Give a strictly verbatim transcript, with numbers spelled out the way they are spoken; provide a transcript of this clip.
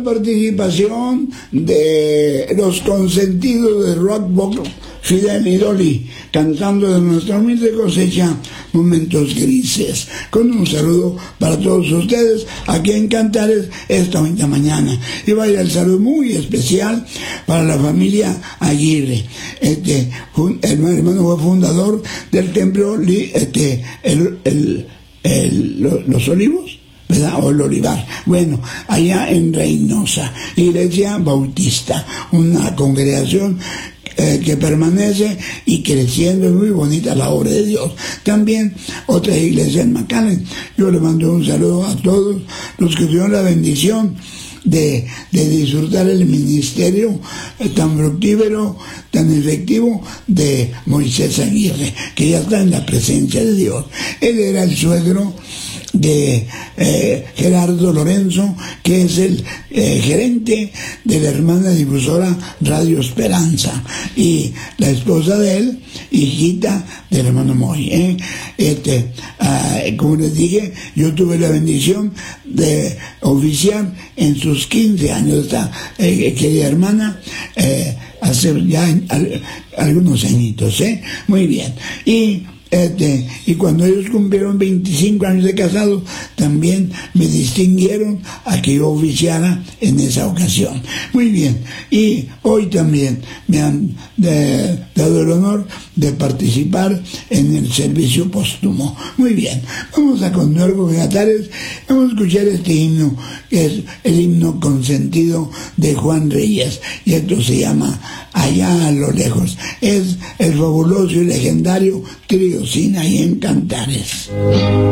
la participación de los consentidos de rock vocal, Fidel y Dolly, cantando de nuestra humilde cosecha Momentos Grises, con un saludo para todos ustedes aquí en Cantares esta bonita mañana. Y vaya el saludo muy especial para la familia Aguirre. Este, el hermano fue fundador del templo, este, el, el, el, los Olivos, ¿verdad? O el Olivar. Bueno, allá en Reynosa, Iglesia Bautista, una congregación eh, que permanece y creciendo, es muy bonita la obra de Dios. También otras iglesias en McAllen. Yo le mando un saludo a todos los que tuvieron la bendición de, de disfrutar el ministerio tan fructífero, tan efectivo de Moisés Aguirre, que ya está en la presencia de Dios. Él era el suegro de eh, Gerardo Lorenzo, que es el eh, gerente de la hermana difusora Radio Esperanza, y la esposa de él, hijita del hermano Moy. ¿eh? Este, uh, como les dije, yo tuve la bendición de oficiar en sus quince años esta eh, querida hermana, eh, hace ya en, al, algunos añitos, ¿eh? Muy bien. Y Este, y cuando ellos cumplieron veinticinco años de casados, también me distinguieron a que yo oficiara en esa ocasión. Muy bien, y hoy también me han de, dado el honor de participar en el servicio póstumo. Muy bien, vamos a continuar con Cantares. Vamos a escuchar este himno, que es el himno consentido de Juan Reyes, y esto se llama Allá a lo lejos. Es el fabuloso y legendario trío Sinaí en Cantares.